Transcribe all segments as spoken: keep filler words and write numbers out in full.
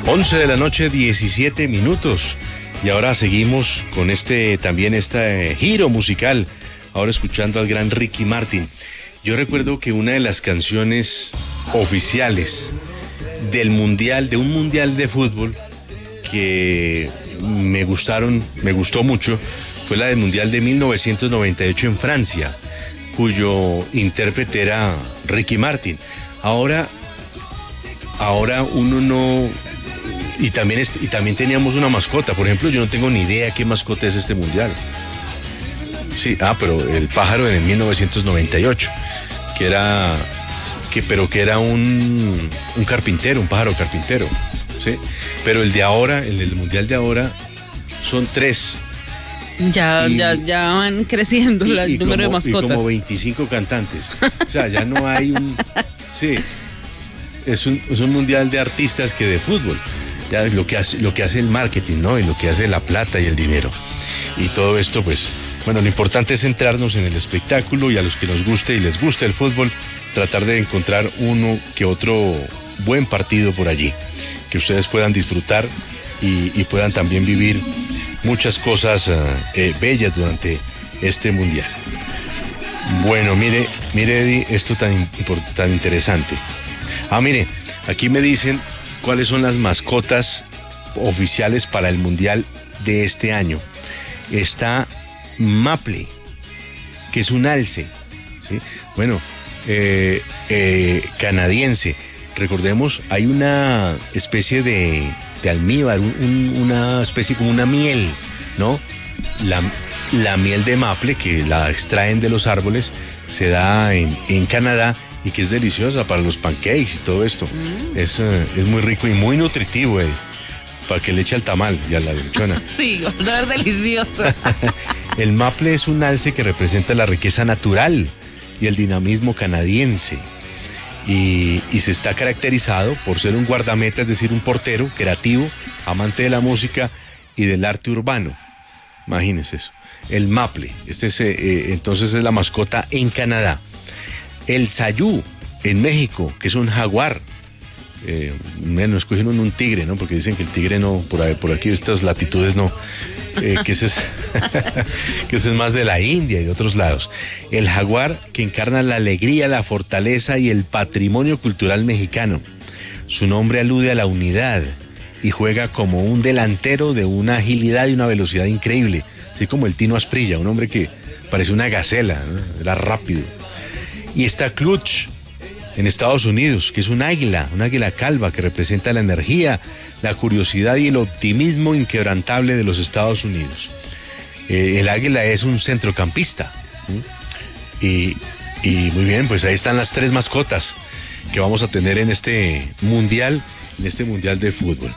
once de la noche, diecisiete minutos. Y ahora seguimos con este, también este giro musical. Ahora escuchando al gran Ricky Martin. Yo recuerdo que una de las canciones oficiales del mundial, de un mundial de fútbol, que me gustaron, me gustó mucho, fue la del mundial de mil novecientos noventa y ocho en Francia, cuyo intérprete era Ricky Martin. Ahora, ahora uno no... Y también, es, y también teníamos una mascota. Por ejemplo, yo no tengo ni idea qué mascota es este mundial. Sí, ah, pero el pájaro en el mil novecientos noventa y ocho, que era, que, pero que era un, un carpintero, un pájaro carpintero, ¿sí? Pero el de ahora, el del mundial de ahora, son tres. Ya, y, ya, ya van creciendo y, el y número como, de mascotas. Y como veinticinco cantantes. O sea, ya no hay un... Sí, es un, es un mundial de artistas que de fútbol. Ya lo que hace, lo que hace el marketing, ¿no? Y lo que hace la plata y el dinero. Y todo esto, pues, bueno, lo importante es centrarnos en el espectáculo, y a los que nos guste y les guste el fútbol, tratar de encontrar uno que otro buen partido por allí, que ustedes puedan disfrutar y, y puedan también vivir muchas cosas uh, eh, bellas durante este mundial. Bueno, mire, mire, Eddie, esto tan, tan interesante. Ah, mire, aquí me dicen cuáles son las mascotas oficiales para el mundial de este año. Está Maple, que es un alce, ¿sí? Bueno, eh, eh, canadiense. Recordemos, hay una especie de, de almíbar, un, una especie como una miel, ¿no? La, la miel de maple, que la extraen de los árboles, se da en, en Canadá, y que es deliciosa para los pancakes y todo esto. Mm. Es, uh, es muy rico y muy nutritivo, eh, para que le eche al tamal y a la lechona. Sí, es delicioso. El maple es un alce que representa la riqueza natural y el dinamismo canadiense. Y, y se está caracterizado por ser un guardameta, es decir, un portero creativo, amante de la música y del arte urbano. Imagínense eso. El maple, este es, eh, entonces es la mascota en Canadá. El sayú en México, que es un jaguar. Eh, bueno, escogieron un tigre, ¿no? Porque dicen que el tigre no, por ahí, por aquí, estas latitudes no. Eh, que, ese es, que ese es más de la India y de otros lados. El jaguar, que encarna la alegría, la fortaleza y el patrimonio cultural mexicano. Su nombre alude a la unidad y juega como un delantero de una agilidad y una velocidad increíble. Así como el Tino Asprilla, un hombre que parece una gacela, ¿no? Era rápido. Y está Clutch en Estados Unidos, que es un águila, un águila calva que representa la energía, la curiosidad y el optimismo inquebrantable de los Estados Unidos. Eh, el águila es un centrocampista. ¿Sí? Y, y muy bien, pues ahí están las tres mascotas que vamos a tener en este mundial, en este mundial de fútbol.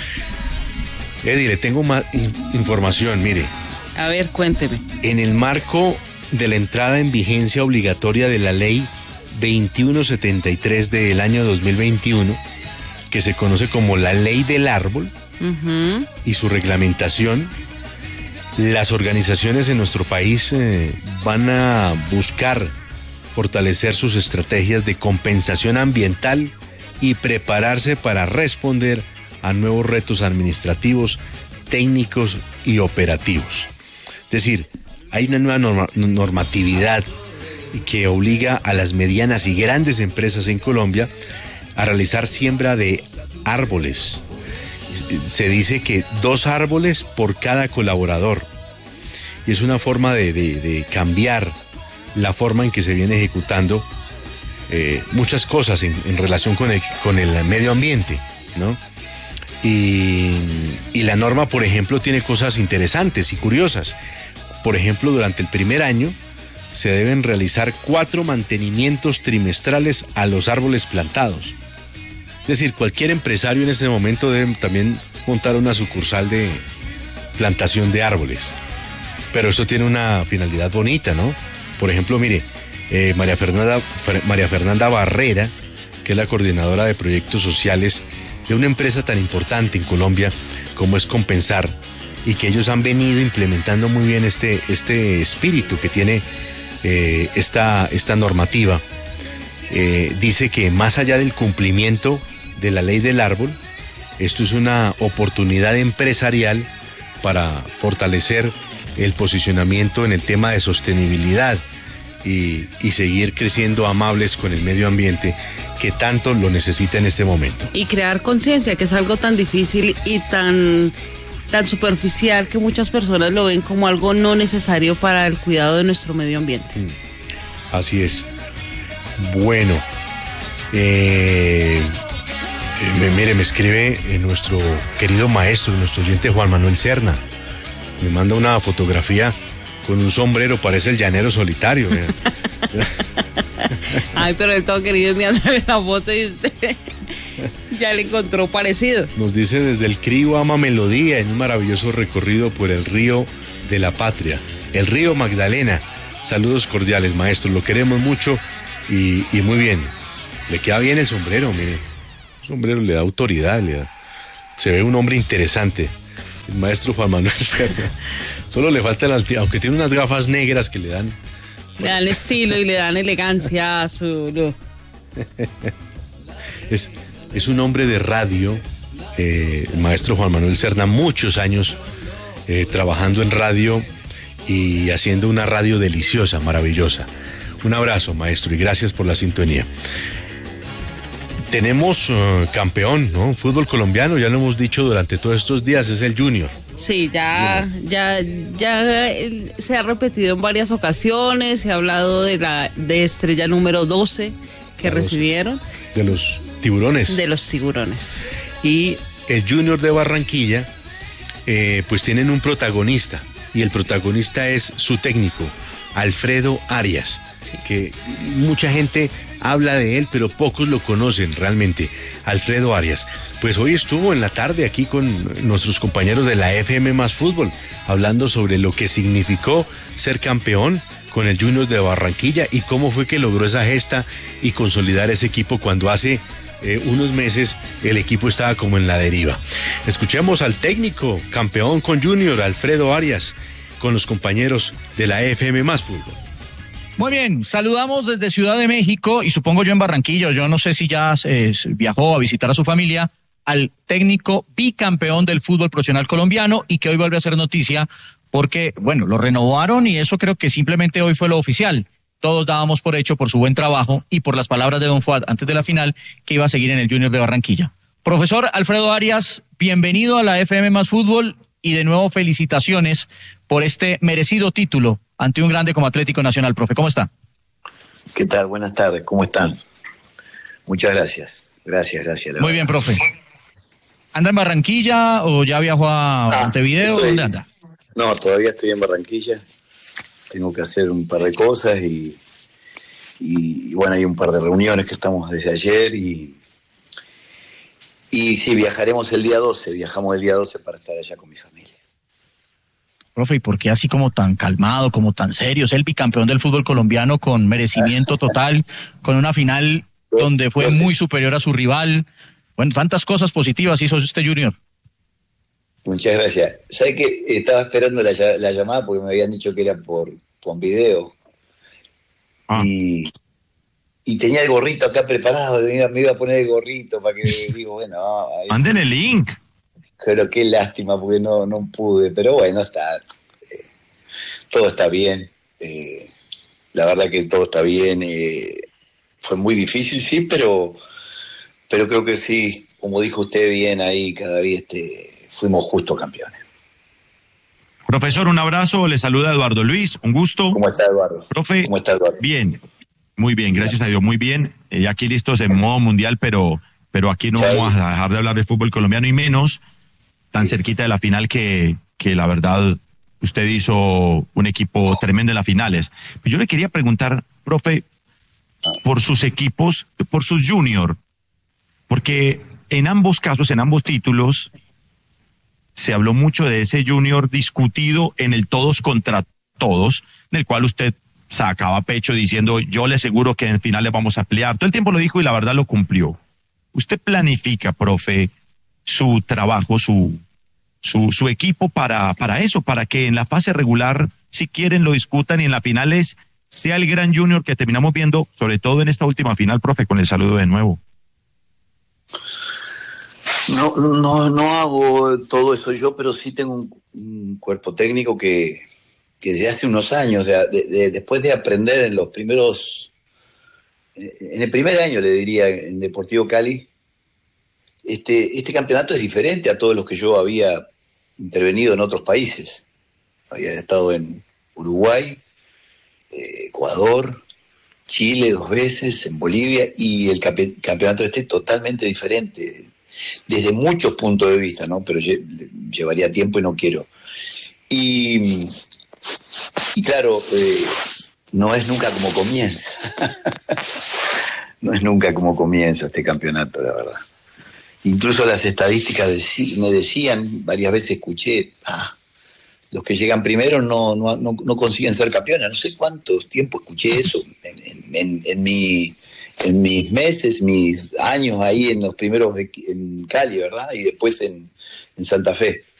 Eddie, le tengo más información, mire. A ver, cuénteme. En el marco de la entrada en vigencia obligatoria de la ley veintiuno setenta y tres del año dos mil veintiuno, que se conoce como la ley del árbol, uh-huh, y su reglamentación, las organizaciones en nuestro país eh, van a buscar fortalecer sus estrategias de compensación ambiental y prepararse para responder a nuevos retos administrativos, técnicos y operativos. Es decir, hay una nueva norma, normatividad que obliga a las medianas y grandes empresas en Colombia a realizar siembra de árboles. Se dice que dos árboles por cada colaborador. Y es una forma de, de, de cambiar la forma en que se viene ejecutando eh, muchas cosas en, en relación con el, con el medio ambiente, ¿no? Y, y la norma, por ejemplo, tiene cosas interesantes y curiosas. Por ejemplo, durante el primer año se deben realizar cuatro mantenimientos trimestrales a los árboles plantados. Es decir, cualquier empresario en este momento debe también montar una sucursal de plantación de árboles. Pero esto tiene una finalidad bonita, ¿no? Por ejemplo, mire, eh, María Fernanda, María Fernanda Barrera, que es la coordinadora de proyectos sociales de una empresa tan importante en Colombia como es Compensar, y que ellos han venido implementando muy bien este, este espíritu que tiene eh, esta, esta normativa. Eh, dice que más allá del cumplimiento de la ley del árbol, Esto es una oportunidad empresarial para fortalecer el posicionamiento en el tema de sostenibilidad y, y seguir creciendo amables con el medio ambiente que tanto lo necesita en este momento. Y crear conciencia, que es algo tan difícil y tan, tan superficial que muchas personas lo ven como algo no necesario para el cuidado de nuestro medio ambiente. Así es. Bueno, eh, eh, mire, me escribe eh, nuestro querido maestro, nuestro oyente Juan Manuel Serna. Me manda una fotografía con un sombrero, parece el llanero solitario. Ay, pero el todo querido me anda la foto y usted ya le encontró parecido. Nos dice: desde el Crío ama Melodía, en un maravilloso recorrido por el río de la patria, el río Magdalena. Saludos cordiales, maestro, lo queremos mucho y, y muy bien. Le queda bien el sombrero, mire. El sombrero le da autoridad, le da... se ve un hombre interesante. El maestro Juan Manuel Serna. Solo le falta el alti... aunque tiene unas gafas negras que le dan... Le dan estilo y le dan elegancia a su look. Es, es un hombre de radio, eh, el maestro Juan Manuel Serna, muchos años eh, trabajando en radio y haciendo una radio deliciosa, maravillosa. Un abrazo, maestro, y gracias por la sintonía. Tenemos uh, campeón, ¿no? Fútbol colombiano, ya lo hemos dicho durante todos estos días, es el Junior. Sí, ya, ya, ya eh, se ha repetido en varias ocasiones, se ha hablado de la de estrella número doce que Claro, recibieron. De los tiburones. De los tiburones. Y el Junior de Barranquilla, eh, pues tienen un protagonista, y el protagonista es su técnico, Alfredo Arias, que mucha gente habla de él, pero pocos lo conocen realmente. Alfredo Arias, pues hoy estuvo en la tarde aquí con nuestros compañeros de la F M Más Fútbol, hablando sobre lo que significó ser campeón con el Junior de Barranquilla y cómo fue que logró esa gesta y consolidar ese equipo cuando hace eh, unos meses el equipo estaba como en la deriva. Escuchemos al técnico campeón con Junior, Alfredo Arias, con los compañeros de la F M Más Fútbol. Muy bien, saludamos desde Ciudad de México y supongo yo en Barranquilla, yo no sé si ya eh, viajó a visitar a su familia, al técnico bicampeón del fútbol profesional colombiano y que hoy vuelve a ser noticia porque, bueno, lo renovaron y eso creo que simplemente hoy fue lo oficial. Todos dábamos por hecho por su buen trabajo y por las palabras de Don Fuad antes de la final que iba a seguir en el Junior de Barranquilla. Profesor Alfredo Arias, bienvenido a la F M Más Fútbol y de nuevo felicitaciones por este merecido título ante un grande como Atlético Nacional. Profe, ¿cómo está? ¿Qué tal? Buenas tardes, ¿cómo están? Muchas gracias, gracias, gracias. Muy bien, profe. ¿Anda en Barranquilla o ya viajó a ah, Montevideo? Estoy... ¿Dónde anda? No, todavía estoy en Barranquilla. Tengo que hacer un par de cosas y, y, y bueno, hay un par de reuniones que estamos desde ayer y, y sí, viajaremos el día doce, viajamos el día doce para estar allá con mi familia. Profe, ¿y por qué así como tan calmado, como tan serio? Es el bicampeón del fútbol colombiano con merecimiento total, con una final donde fue muy superior a su rival. Bueno, tantas cosas positivas hizo este Junior. Muchas gracias. ¿Sabe qué? Estaba esperando la, la llamada porque me habían dicho que era por, por video. Ah. Y, y tenía el gorrito acá preparado, me iba, me iba a poner el gorrito para que digo, bueno... Manden el link. Pero qué lástima porque no, no pude, pero bueno, está eh, todo está bien, eh, la verdad que todo está bien, eh, fue muy difícil, sí, pero pero creo que sí, como dijo usted bien ahí, cada vez este, fuimos justos campeones. Profesor, un abrazo, le saluda Eduardo Luis, un gusto. ¿Cómo está Eduardo? Profe, ¿Cómo está Eduardo? Bien, muy bien, gracias a Dios, muy bien, eh, aquí listos en modo mundial, pero, pero aquí no vamos a dejar de hablar de fútbol colombiano y menos tan cerquita de la final que, que la verdad usted hizo un equipo tremendo en las finales. Yo le quería preguntar, profe, por sus equipos, por sus junior, porque en ambos casos, en ambos títulos, se habló mucho de ese junior discutido en el todos contra todos, en el cual usted sacaba pecho diciendo, yo le aseguro que en finales vamos a pelear. Todo el tiempo lo dijo y la verdad lo cumplió. ¿Usted planifica, profe, su trabajo, su su su equipo para para eso, para que en la fase regular, si quieren, lo discutan y en las finales sea el gran junior que terminamos viendo, sobre todo en esta última final, profe, con el saludo de nuevo? No, no, no hago todo eso yo, pero sí tengo un, un cuerpo técnico que, que desde hace unos años, o sea, de, de, después de aprender en los primeros, en el primer año le diría, en Deportivo Cali, este, este campeonato es diferente a todos los que yo había intervenido en otros países. Había estado en Uruguay, eh, Ecuador, Chile dos veces, en Bolivia, y el campe- campeonato este es totalmente diferente, desde muchos puntos de vista, ¿no? Pero lle- llevaría tiempo y no quiero. Y, y claro, eh, no es nunca como comienza. No es nunca como comienza este campeonato, la verdad. Incluso las estadísticas decí- me decían, varias veces escuché, ah, los que llegan primero no, no, no, no consiguen ser campeones. No sé cuánto tiempo escuché eso en, en, en, en, mi, en mis meses, mis años ahí en los primeros, en Cali, ¿verdad? Y después en, en Santa Fe.